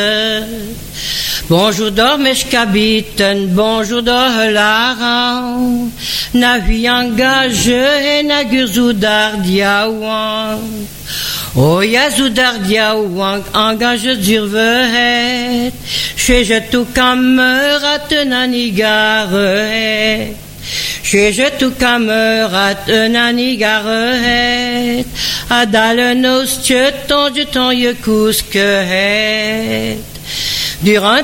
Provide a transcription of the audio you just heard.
Bonjour d'Ormesh Kabiten, bonjour d'Ohlaran, na hui engage et na gurzudar diawang. O yazudar diawang, engage d'urvehet, je tout kamerat nanigaret. Je tout kamerat nanigaret, adal nos tcheton je ton yekouskehet. Durant